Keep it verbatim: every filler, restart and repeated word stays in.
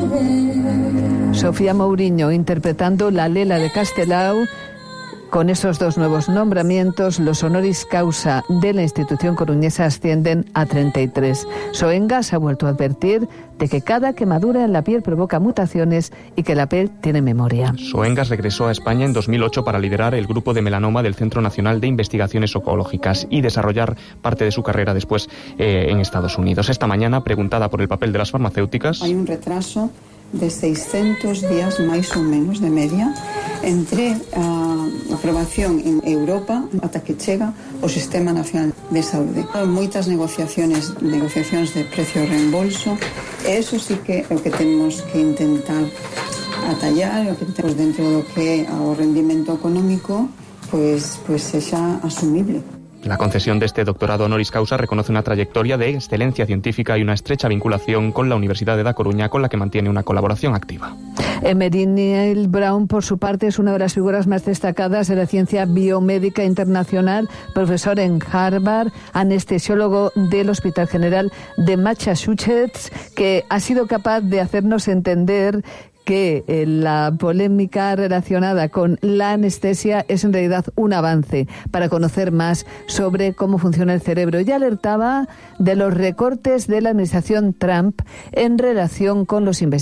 Sofía Mouriño interpretando La Lela de Castelao. Con esos dos nuevos nombramientos, los honoris causa de la institución coruñesa ascienden a treinta y tres. Soengas ha vuelto a advertir de que cada quemadura en la piel provoca mutaciones y que la piel tiene memoria. Soengas regresó a España en dos mil ocho para liderar el grupo de melanoma del Centro Nacional de Investigaciones Oncológicas y desarrollar parte de su carrera después eh, en Estados Unidos. Esta mañana, preguntada por el papel de las farmacéuticas... Hay un retraso de seiscentos días máis ou menos de media entre a aprobación en Europa ata que chega o Sistema Nacional de Saúde. Hai moitas negociaciones, negociacións de precio e reembolso, e eso sí que é o que temos que intentar atallar, o que temos dentro do que é o rendimento económico, pois, pois sexa asumible. La concesión de este doctorado honoris causa reconoce una trayectoria de excelencia científica y una estrecha vinculación con la Universidad de Da Coruña, con la que mantiene una colaboración activa. Emery Neil Brown, por su parte, es una de las figuras más destacadas de la ciencia biomédica internacional, profesor en Harvard, anestesiólogo del Hospital General de Massachusetts, que ha sido capaz de hacernos entender que eh, la polémica relacionada con la anestesia es en realidad un avance para conocer más sobre cómo funciona el cerebro. Ya alertaba de los recortes de la administración Trump en relación con los investigadores.